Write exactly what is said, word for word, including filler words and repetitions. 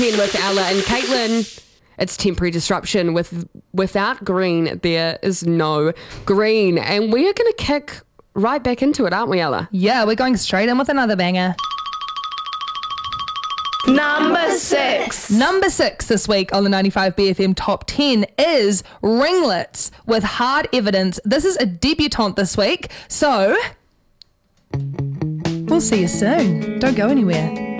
In with Ella and Caitlin. It's temporary disruption. With without green, there is no green. And we are going to kick right back into it, aren't we, Ella? Yeah, we're going straight in with another banger. Number six. Number six this week on the ninety-five B F M Top ten is Ringlets with Hard Evidence. This is a debutante this week, so we'll see you soon. Don't go anywhere.